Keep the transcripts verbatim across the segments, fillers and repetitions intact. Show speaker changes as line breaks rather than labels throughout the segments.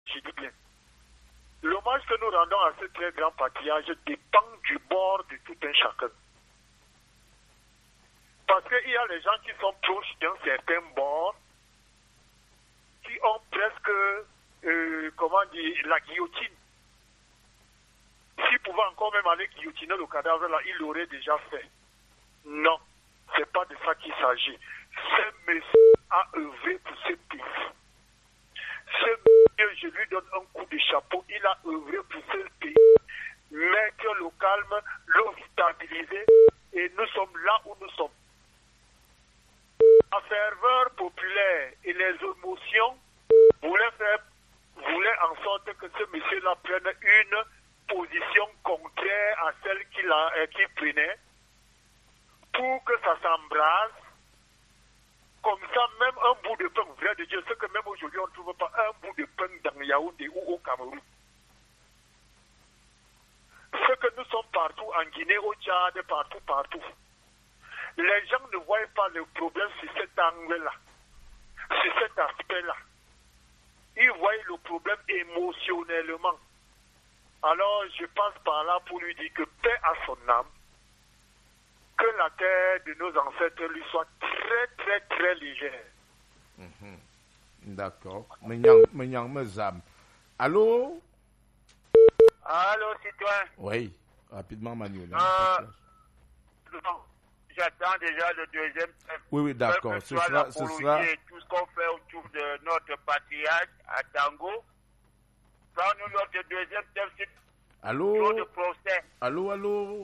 je dis bien. L'hommage que nous rendons à ce très grand patriarche dépend du bord de tout un chacun. Parce qu'il y a les gens qui sont proches d'un certain bord, qui ont presque, euh, comment dire, la guillotine. S'il pouvait encore même aller guillotiner le cadavre là, il l'aurait déjà fait. Non, c'est pas de ça qu'il s'agit. Ce monsieur a œuvré pour ce pays. Ce monsieur, je lui donne un coup de chapeau, il a œuvré pour ce pays. Mettre le calme, le stabiliser, et nous sommes là où nous sommes. La ferveur populaire et les émotions voulaient faire, voulaient en sorte que ce monsieur-là prenne une position contraire à celle qu'il a, euh, qu'il prenait, pour que ça s'embrase. Comme ça, même un bout de pain, vrai de Dieu, ce que même aujourd'hui on ne trouve pas un bout de pain dans Yaoundé ou au Cameroun. Ce que nous sommes partout, en Guinée, au Tchad, partout, partout. Les gens ne voient pas le problème sur cet angle-là, sur cet aspect-là. Ils voient le problème émotionnellement. Alors, je passe par là pour lui dire que paix à son âme, que la terre de nos ancêtres lui soit très, très, très légère.
Mm-hmm. D'accord. Menyang Mezam. Allô?
Allô, citoyen?
Oui, rapidement, Manuel.
Euh, J'attends déjà le deuxième thème.
Oui, oui, d'accord. Ce sera, ce sera...
Et tout ce qu'on fait autour de notre patriarche à Tango. Prends-nous notre deuxième thème, c'est
allô?
de procès.
Allô, allô?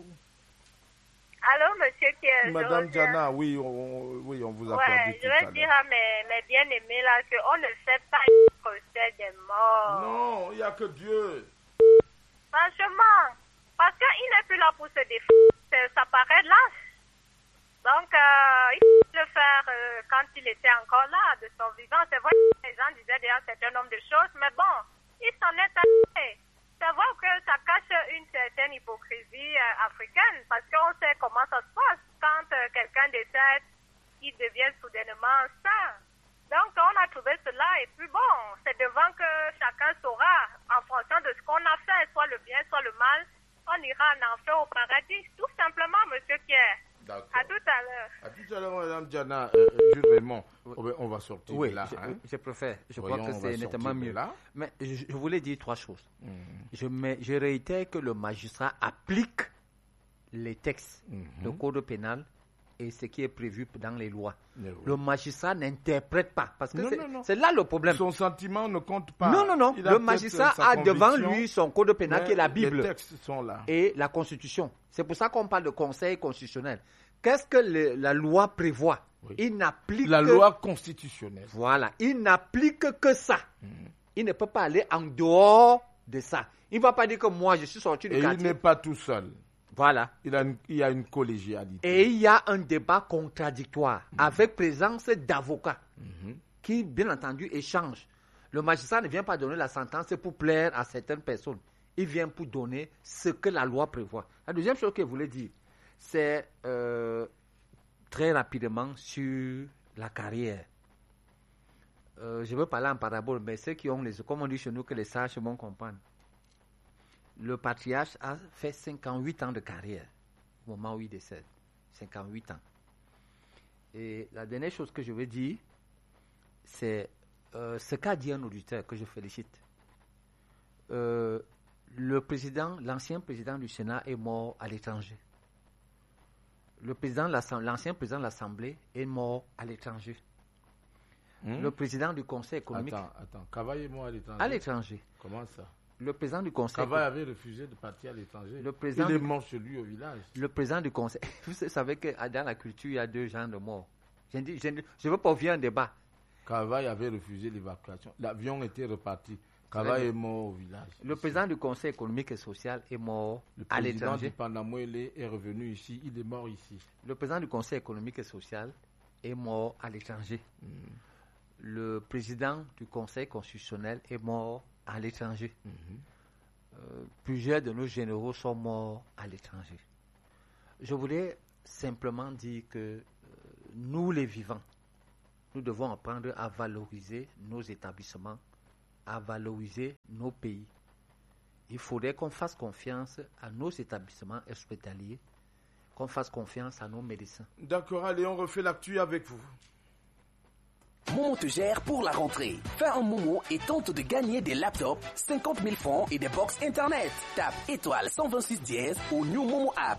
Allô, monsieur Pierre.
Madame Diana, oui, on, oui, on vous a
ouais,
perdu
je vais dire à mes, mes bien-aimés là qu'on ne fait pas le procès des morts.
Non, il n'y a que Dieu.
Franchement, parce qu'il n'est plus là pour se défendre, ça paraît lâche. Donc, euh, il faut le faire euh, quand il était encore là, de son vivant. C'est vrai que les gens disaient déjà un certain nombre de choses, mais bon, il s'en est allé. C'est vrai que ça cache une certaine hypocrisie euh, africaine, parce qu'on sait comment ça se passe quand euh, quelqu'un décède, il devient soudainement saint. Donc, on a trouvé cela, et puis bon, c'est devant que chacun saura, en fonction de ce qu'on a fait, soit le bien, soit le mal, on ira en enfer au paradis, tout simplement, monsieur Pierre.
D'accord.
À tout à l'heure.
À tout à l'heure, Madame Diana. Euh, Jules Raymond, oui. on va sortir
oui,
de là.
Je,
hein?
je préfère. Je
Voyons,
crois que c'est nettement mieux.
Là.
Mais je, je voulais dire trois choses.
Mm.
Je, mets, je réitère que le magistrat applique les textes,
mm-hmm.
le code pénal et ce qui est prévu dans les lois.
Oui.
Le magistrat n'interprète pas. Parce que
non,
c'est,
non, non.
c'est là le problème.
Son sentiment ne compte pas.
Non, non, non.
Il a
le magistrat a devant lui son code pénal qui est la Bible.
Les textes sont là.
Et la Constitution. C'est pour ça qu'on parle de conseil constitutionnel. Qu'est-ce que le, la loi prévoit? Oui. Il n'applique
la
que...
loi constitutionnelle.
Voilà. Il n'applique que ça.
Mmh.
Il ne peut pas aller en dehors de ça. Il ne va pas dire que moi, je suis sorti du
Et
quartier.
il n'est pas tout seul.
Voilà.
Il, a une, il y a une collégialité.
Et il y a un débat contradictoire mmh. avec présence d'avocats
mmh.
qui, bien entendu, échangent. Le magistrat ne vient pas donner la sentence pour plaire à certaines personnes. Il vient pour donner ce que la loi prévoit. La deuxième chose que je voulais dire, c'est euh, très rapidement sur la carrière. Euh, je veux parler en parabole, mais ceux qui ont les, comme on dit chez nous, que les sages vont comprendre. Le patriarche a fait cinquante-huit ans de carrière au moment où il décède. cinquante-huit ans. Et la dernière chose que je veux dire, c'est euh, ce qu'a dit un auditeur que je félicite. Euh, le président, l'ancien président du Sénat est mort à l'étranger. Le président, l'ancien président de l'Assemblée est mort à l'étranger. Mmh. Le président du Conseil économique...
Attends, attends. Cavaille est mort à l'étranger?
À l'étranger.
Comment ça?
Le président du Conseil...
Cavaille avait refusé de partir à l'étranger.
Le président
il est mort chez lui au village.
Le président du Conseil... Vous savez que dans la culture, il y a deux genres de morts. Je ne veux pas ouvrir un débat.
Cavaille avait refusé l'évacuation. L'avion était reparti. Cavaille est mort au village.
Le ici. président du Conseil économique et social est mort à l'étranger.
Le président du Panamouélé est revenu ici. Il est mort ici.
Le président du Conseil économique et social est mort à l'étranger. Mm. Le président du Conseil constitutionnel est mort à l'étranger. Mm-hmm. Euh, plusieurs de nos généraux sont morts à l'étranger. Je voulais simplement dire que euh, nous, les vivants, nous devons apprendre à valoriser nos établissements à valoriser nos pays. Il faudrait qu'on fasse confiance à nos établissements hospitaliers, qu'on fasse confiance à nos médecins.
D'accord, allez, on refait l'actu avec vous.
Momo te gère pour la rentrée. Fais un Momo et tente de gagner des laptops, cinquante mille francs et des box internet. Tape étoile cent vingt-six dièse au New Momo app.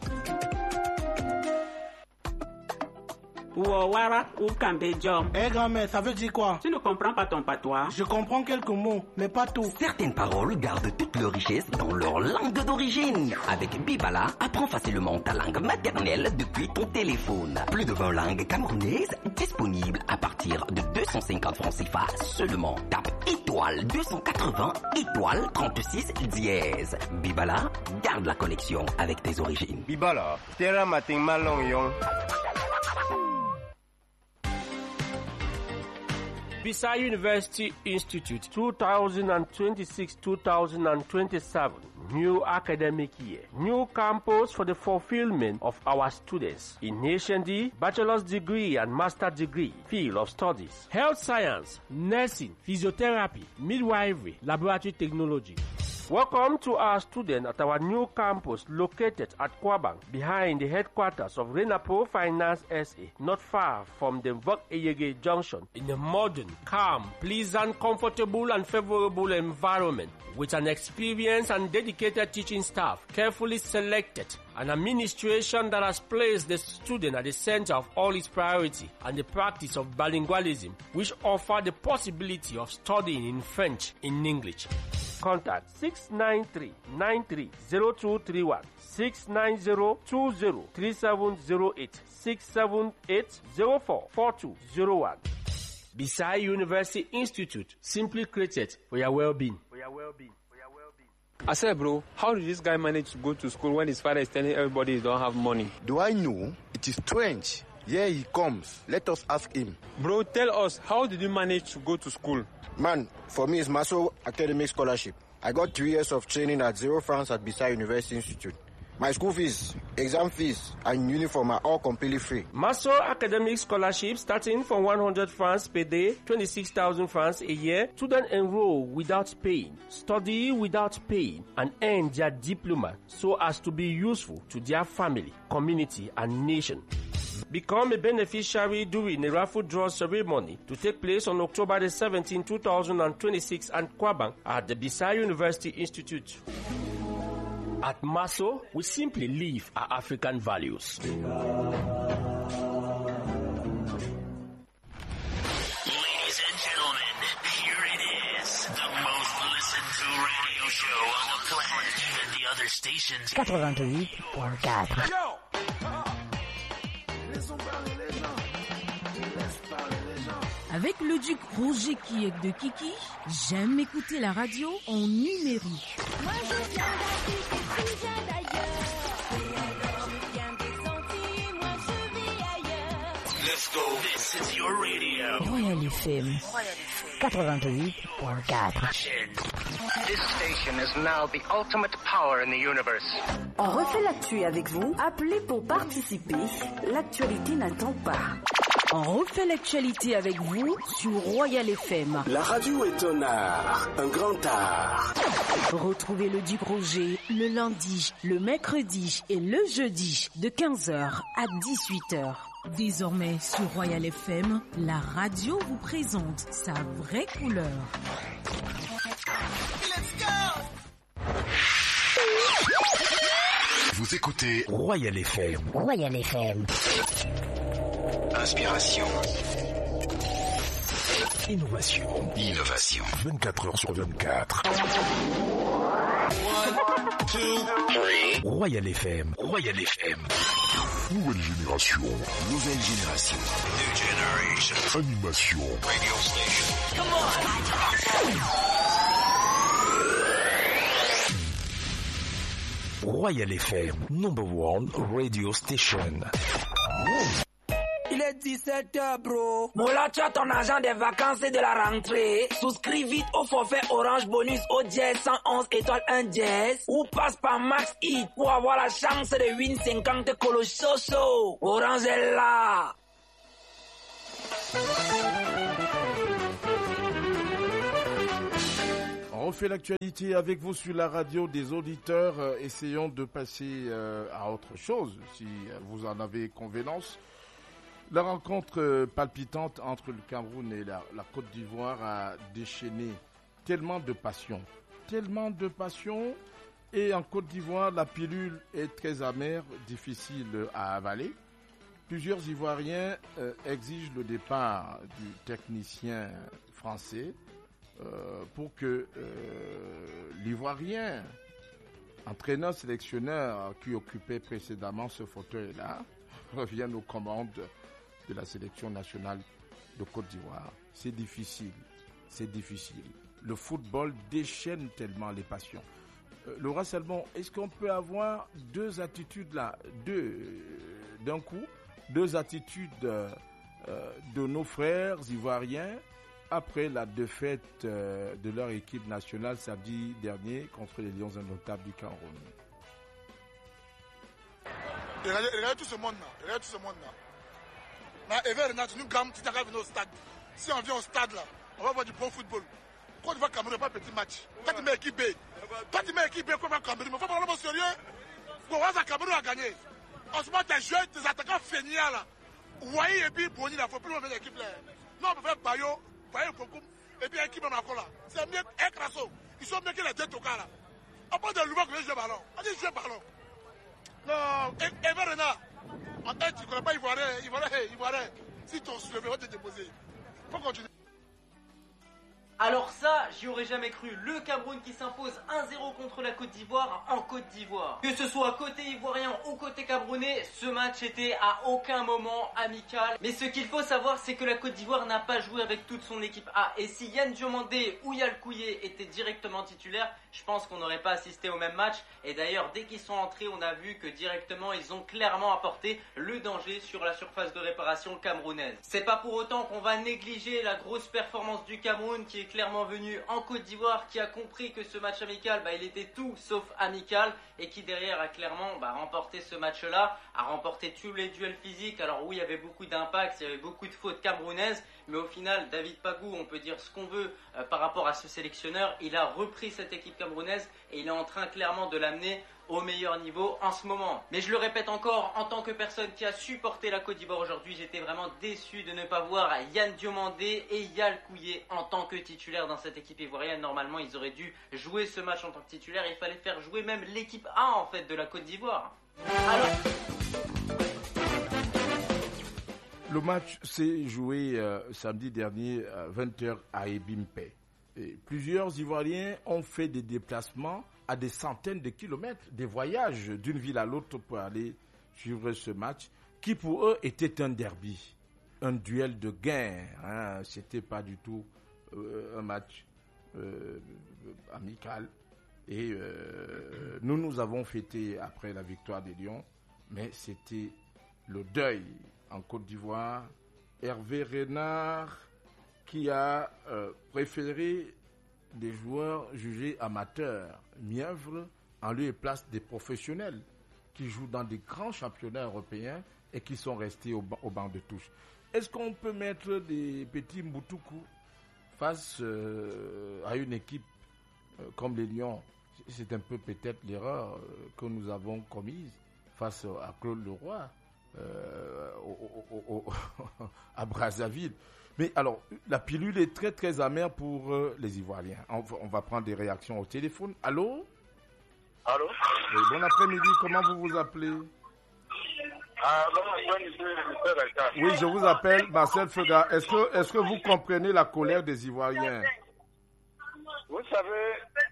Wawara ou Kambedjom.
Eh grand-mère, ça veut dire quoi?
Tu ne comprends pas ton patois?
Je comprends quelques mots, mais pas tout.
Certaines paroles gardent toute leur richesse dans leur langue d'origine. Avec Bibala, apprends facilement ta langue maternelle depuis ton téléphone. Plus de vingt langues camerounaises disponibles à partir de deux cent cinquante francs C F A seulement. Tape étoile deux cent quatre-vingts, étoile trente-six dièse. Bibala, garde la connexion avec tes origines.
Bibala, Terra Mating Malong.
Bisai University Institute twenty twenty-six to twenty twenty-seven new academic year. New campus for the fulfillment of our students in Nation D, bachelor's degree and master degree, field of studies, health science, nursing, physiotherapy, midwifery, laboratory technology. Welcome to our students at our new campus located at Kwabang, behind the headquarters of Renapo Finance S A, not far from the Vok Eyege Junction, in a modern, calm, pleasant, comfortable and favorable environment with an experienced and dedicated teaching staff, carefully selected, an administration that has placed the student at the center of all its priority, and the practice of bilingualism, which offer the possibility of studying in French in English. Contact six nine three, nine three zero two three one, six nine zero, two zero, three seven zero eight, six seven eight zero four, four two zero one. Bisai University Institute, simply created for your well-being. For your well-being. For your well-being.
I said, bro, how did this guy manage to go to school when his father is telling everybody he don't have money?
Do I know? It is strange. Here he comes. Let us ask him.
Bro, tell us, how did you manage to go to school?
Man, for me, it's Maso Academic Scholarship. I got three years of training at zero francs at Bisai University Institute. My school fees, exam fees, and uniform are all completely free.
Maso Academic Scholarship starting from one hundred francs per day, twenty-six thousand francs a year. Students enroll without paying, study without paying, and earn their diploma so as to be useful to their family, community, and nation. Become a beneficiary during a raffle draw ceremony to take place on October the seventeenth, two thousand twenty-six at Kwabang at the Bisai University Institute. At Maso, we simply live our African values.
Ladies and gentlemen, here it is, the most listened to radio show on the planet. Even the other stations.
quatre-vingt-huit point quatre.
Yo!
Avec le duc Roger Kiek de Kiki, j'aime écouter la radio en numérique.
Moi je viens d'Afrique et tu viens d'ailleurs. Je viens des Antilles, moi je vis ailleurs.
Let's go. This is your radio.
Royal F M quatre-vingt-huit point quatre.
This station is now the ultimate power in the universe.
On refait l'actu avec vous. Appelez pour participer. L'actualité n'attend pas.
On refait l'actualité avec vous sur Royal F M.
La radio est un art, un grand art.
Retrouvez le Duc Roger le lundi, le mercredi et le jeudi de quinze heures à dix-huit heures. Désormais sur Royal F M, la radio vous présente sa vraie couleur.
Let's go!
Vous écoutez Royal F M.
Royal F M.
Inspiration. Innovation. Innovation. vingt-quatre heures sur vingt-quatre.
One, two, three.
Royal F M. Royal F M. Nouvelle génération. Nouvelle génération. New generation. Animation. Radio station. Come on. Royal F M. Number one radio station.
Il est dix-sept heures, bro. Moula, tu as ton argent des vacances et de la rentrée. Souscris vite au forfait Orange Bonus au dièse cent onze étoile un dièse ou passe par Max Hit pour avoir la chance de win cinquante colososo. Orange est là.
On fait l'actualité avec vous sur la radio des auditeurs. Euh, essayons de passer euh, à autre chose, si vous en avez convenance. La rencontre euh, palpitante entre le Cameroun et la, la Côte d'Ivoire a déchaîné tellement de passion, tellement de passion. Et en Côte d'Ivoire, la pilule est très amère, difficile à avaler. Plusieurs Ivoiriens euh, exigent le départ du technicien français euh, pour que euh, l'Ivoirien, entraîneur sélectionneur qui occupait précédemment ce fauteuil-là, revienne aux commandes de la sélection nationale de Côte d'Ivoire. C'est difficile, c'est difficile. Le football déchaîne tellement les passions. Euh, Laura Salmon, est-ce qu'on peut avoir deux attitudes là, deux d'un coup, deux attitudes euh, de nos frères ivoiriens après la défaite euh, de leur équipe nationale samedi dernier contre les Lions indomptables du Cameroun?
Regardez, regardez tout ce monde-là, regardez tout ce monde-là. Mais Ever Renat, nous gamme, tu t'arrives au stade. Si on vient au stade là, on va voir du bon football. Quand tu vas Cameroun, pas petit match. Quand tu mets équipe B, quand tu mets équipe B, quand tu vas Cameroun, il faut parler au sérieux. Pour voir Cameroun a gagné. En ce moment, tes joueurs, tes attaquants feignants là. Ouahi et puis Boni, il faut plus faire l'équipe là. Non, on peut faire Bayo, Bayo Kokoum, et puis l'équipe on a encore là. C'est mieux Ekraso. Ils sont mieux que les deux tocards là. On parle de Louva que les joueurs ballon. On dit jouer ballon. Non, Ever Renat. En tête, tu ne connais pas Ivoirien, Ivoirien, Ivoirien. Si ton soulevé va te déposer, il faut continuer.
Alors ça, j'y aurais jamais cru. Le Cameroun qui s'impose un zéro contre la Côte d'Ivoire en Côte d'Ivoire. Que ce soit côté ivoirien ou côté camerounais, ce match était à aucun moment amical. Mais ce qu'il faut savoir, c'est que la Côte d'Ivoire n'a pas joué avec toute son équipe A. Et si Yann Diomandé ou Yal Kouye étaient directement titulaires, je pense qu'on n'aurait pas assisté au même match. Et d'ailleurs, dès qu'ils sont entrés, on a vu que directement, ils ont clairement apporté le danger sur la surface de réparation camerounaise. C'est pas pour autant qu'on va négliger la grosse performance du Cameroun qui est clairement venu en Côte d'Ivoire, qui a compris que ce match amical, bah, il était tout sauf amical et qui derrière a clairement bah, remporté ce match-là, a remporté tous les duels physiques. Alors oui, il y avait beaucoup d'impact, il y avait beaucoup de fautes camerounaises, mais au final, David Pagou, on peut dire ce qu'on veut euh, par rapport à ce sélectionneur, il a repris cette équipe camerounaise et il est en train clairement de l'amener au meilleur niveau en ce moment. Mais je le répète encore, en tant que personne qui a supporté la Côte d'Ivoire aujourd'hui, j'étais vraiment déçu de ne pas voir Yann Diomandé et Yal Kouye en tant que titulaires dans cette équipe ivoirienne. Normalement, ils auraient dû jouer ce match en tant que titulaire. Il fallait faire jouer même l'équipe A en fait de la Côte d'Ivoire. Alors...
Le match s'est joué euh, samedi dernier à vingt heures à Ebimpe. Et plusieurs Ivoiriens ont fait des déplacements à des centaines de kilomètres, des voyages d'une ville à l'autre pour aller suivre ce match, qui pour eux était un derby, un duel de gain. Hein. C'était pas du tout euh, un match euh, amical. Et euh, nous, nous avons fêté après la victoire des Lions, mais c'était le deuil en Côte d'Ivoire. Hervé Renard qui a euh, préféré des joueurs jugés amateurs, mièvres, en lieu et place des professionnels qui jouent dans des grands championnats européens et qui sont restés au, au banc de touche. Est-ce qu'on peut mettre des petits Moutoukou face euh, à une équipe euh, comme les Lions? C'est un peu peut-être l'erreur euh, que nous avons commise face à Claude Leroy euh, au, au, au, à Brazzaville. Mais alors, la pilule est très très amère pour euh, les Ivoiriens. On va, on va prendre des réactions au téléphone. Allô?
Allô?
Oui, bon après-midi, comment vous vous appelez?
Ah, bon après-midi, monsieur Rachard.
Oui, je vous appelle Marcel Fega. Est-ce que, est-ce que vous comprenez la colère des Ivoiriens?
Vous savez,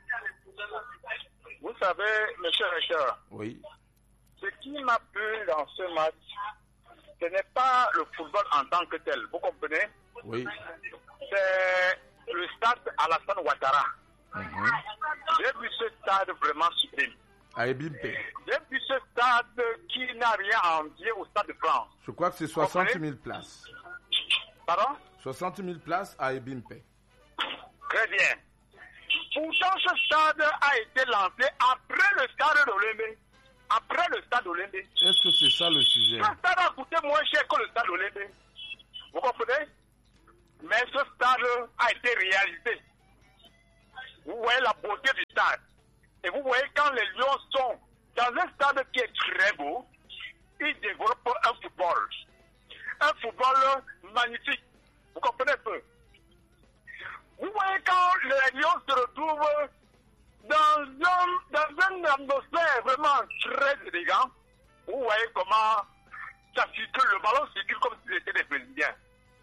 vous savez, monsieur Richard.
Oui.
Ce qui m'a plu dans ce match, ce n'est pas le football en tant que tel. Vous comprenez?
Oui.
C'est le stade Alassane Ouattara.
Mm-hmm.
J'ai vu ce stade vraiment sublime.
À Ebimpe.
J'ai vu ce stade qui n'a rien à envier au stade de France.
Je crois que c'est soixante mille places.
Pardon?
soixante mille places à Ebimpe.
Très bien. Pourtant, ce stade a été lancé après le stade d'Olembe. Après le stade d'Olembe.
Est-ce que c'est ça le sujet?
Ce stade a coûté moins cher que le stade d'Olembe. Vous comprenez? Mais ce stade a été réalisé. vous voyez la beauté du stade. Et vous voyez quand les Lions sont dans un stade qui est très beau, ils développent un football. Un football magnifique. Vous comprenez un peu? Vous voyez quand les Lions se retrouvent dans un, dans un atmosphère vraiment très élégant, vous voyez comment ça circule, le ballon circule comme si c'était des Brésiliens.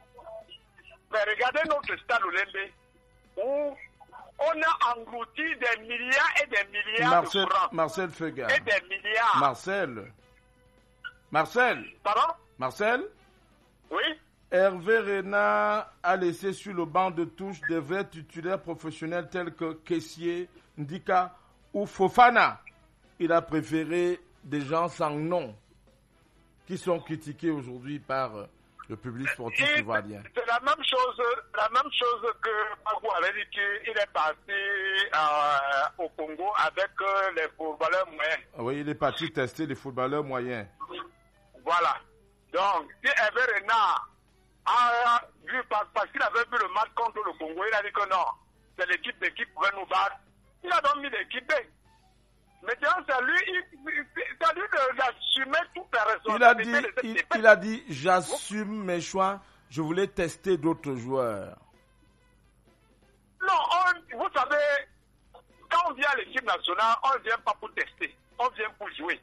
Mais regardez notre stade Olembe, où on a englouti des milliards et des milliards
Marcel,
de francs.
Marcel Feuga.
Et des milliards.
Marcel. Marcel.
Pardon?
Marcel?
Oui?
Hervé Renard a laissé sur le banc de touche des vrais titulaires professionnels tels que Kessié, Ndika ou Fofana. Il a préféré des gens sans nom qui sont critiqués aujourd'hui par le public sportif
Et
ivoirien.
C'est la même chose, la même chose que Bagou avait dit qu'il est parti euh, au Congo avec euh, les footballeurs moyens.
Oui, il est parti tester les footballeurs moyens.
Voilà. Donc, si Hervé Renard a vu, parce qu'il avait vu le match contre le Congo, il a dit que non, c'est l'équipe B qui pouvait nous battre. Il a donc mis l'équipe B. Maintenant, c'est à lui, il, c'est à lui d'assumer toute la
Il a
responsabilité
dit,
de cette
il,
équipe.
il a dit, j'assume mes choix, je voulais tester d'autres joueurs.
Non, on, vous savez, quand on vient à l'équipe nationale, on ne vient pas pour tester, on vient pour jouer.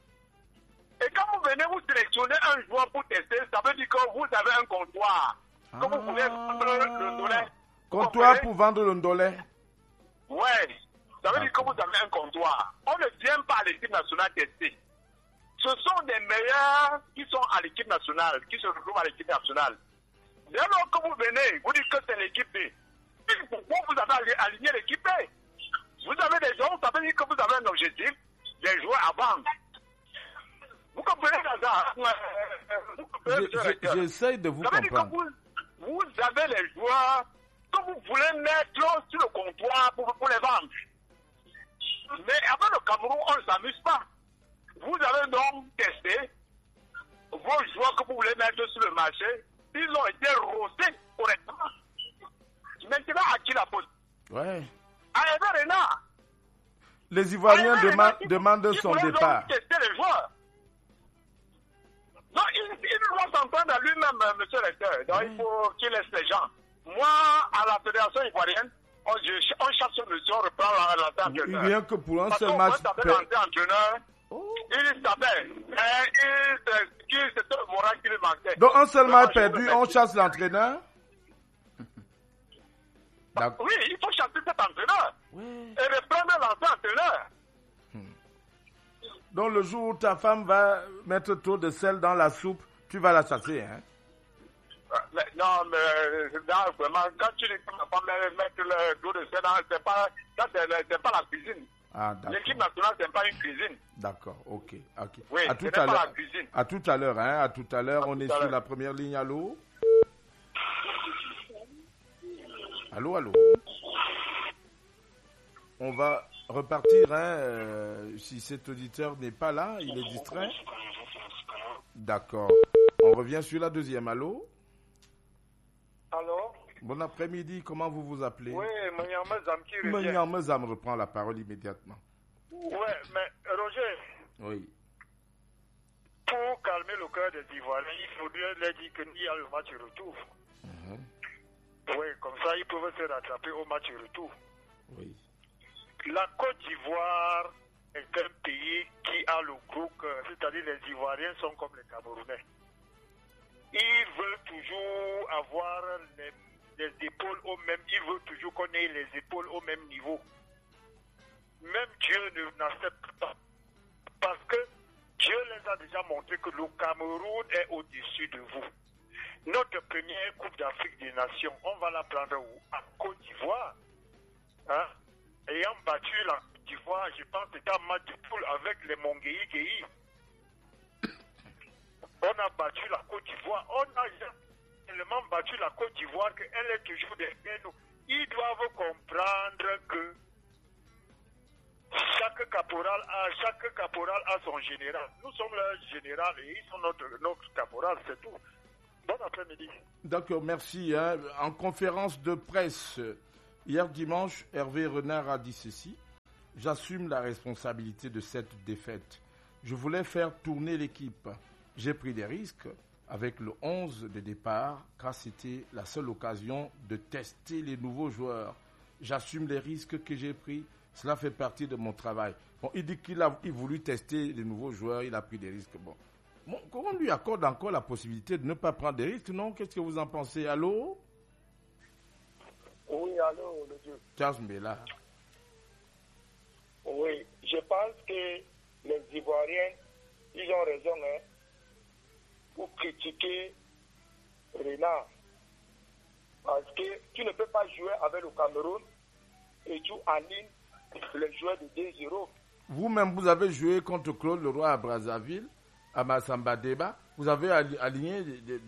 Et quand vous venez vous sélectionner un joueur pour tester, ça veut dire que vous avez un comptoir.
Ah.
Que vous pouvez vendre le ndolé.
Comptoir pour vendre le ndolé.
Ouais. Ça veut dire que vous avez un comptoir. On ne vient pas à l'équipe nationale tester. Ce sont des meilleurs qui sont à l'équipe nationale, qui se retrouvent à l'équipe nationale. Dès lors que vous venez, vous dites que c'est l'équipe B. Pourquoi vous avez aligné l'équipe B? Vous avez des gens, ça veut dire que vous avez un objectif, des joueurs à vendre. Vous comprenez ça?
J'essaie de vous
ça veut
comprendre.
dire que vous, vous avez les joueurs que vous voulez mettre sur le comptoir pour, pour les vendre. Mais avec le Cameroun, on ne s'amuse pas. Vous avez donc testé vos joueurs que vous voulez mettre sur le marché. Ils ont été rotés correctement. Maintenant, à qui la faute?
Ouais.
À Hervé Renard.
Les Ivoiriens
Hervé
dema-
Renard qui-
demandent
qui
son
voulait donc
départ.
tester les joueurs. Non, il, il doit s'entendre à lui-même, euh, monsieur le directeur. Donc, il faut qu'il laisse les gens. Moi, à la fédération ivoirienne, on, je, on cherche une solution, on reprend l'entraîneur.
Rien que pour un
Parce
seul
qu'on
match.
peut taper
per-
l'entraîneur, il savait, mais il, il, c'était le moral qui lui manquait.
Donc un seul
Donc,
match
je
perdu,
le
on
mets.
chasse l'entraîneur. D'accord.
Oui, il faut chasser cet entraîneur. Et reprendre l'ancien entraîneur.
Donc le jour où ta femme va mettre trop de sel dans la soupe, tu vas la chasser, hein?
Mais, non, mais là, vraiment, quand tu dis que ma femme mettre le dos de sel dans, c'est pas, ça, c'est, c'est pas la cuisine.
Ah, d'accord.
L'équipe nationale, c'est pas une cuisine.
D'accord, ok. ok.
Oui,
à
ce
tout
n'est
à
pas
l'heure.
la cuisine.
À tout à l'heure, hein? À tout à l'heure,
À
on
tout
est
à
sur
l'heure.
la première ligne. Allô? Allô, allô? On va repartir, hein? euh, si cet auditeur n'est pas là, il est distrait. D'accord. On revient sur la deuxième. Allô?
Allô?
Bon après-midi, comment vous vous appelez?
Oui, Manyama Zamki revient.
Manyama Zam reprend la parole immédiatement.
Oui, mais Roger,
Oui.
pour calmer le cœur des Ivoiriens, il faudrait leur dire qu'il y a le match retour.
Mhm.
Oui, comme ça, ils peuvent se rattraper au match retour.
Oui.
La Côte d'Ivoire est un pays qui a le gros cœur, c'est-à-dire les Ivoiriens sont comme les Camerounais. Ils veulent toujours avoir les, les épaules au même, ils veulent toujours qu'on ait les épaules au même niveau. Même Dieu ne n'accepte pas. Parce que Dieu les a déjà montré que le Cameroun est au-dessus de vous. Notre première Coupe d'Afrique des Nations, on va la prendre où? À Côte d'Ivoire. Hein? Ayant battu la Côte d'Ivoire, je pense que c'était un match de poule avec les Mongueï-Gueï. On a battu la Côte d'Ivoire. On a tellement battu la Côte d'Ivoire qu'elle est toujours derrière nous. Ils doivent comprendre que chaque caporal a, chaque caporal a son général. Nous sommes leur général et ils sont notre, notre caporal, c'est tout. Bon après-midi.
D'accord, merci. hein. En conférence de presse, Hier dimanche, Hervé Renard a dit ceci. J'assume la responsabilité de cette défaite. Je voulais faire tourner l'équipe. J'ai pris des risques avec le onze de départ, car c'était la seule occasion de tester les nouveaux joueurs. J'assume les risques que j'ai pris. Cela fait partie de mon travail. Bon, il dit qu'il a il voulu tester les nouveaux joueurs, il a pris des risques. Bon. Bon, on lui accorde encore la possibilité de ne pas prendre des risques, non? Qu'est-ce que vous en pensez? Allô?
Oui, allô, le Dieu.
Charles Mbela.
Oui, je pense que les Ivoiriens, ils ont raison, hein, pour critiquer Renard. Parce que tu ne peux pas jouer avec le Cameroun et tu alignes les joueurs de deux zéro.
Vous-même, vous avez joué contre Claude Leroy à Brazzaville, à Massamba Déba. Vous avez aligné des, des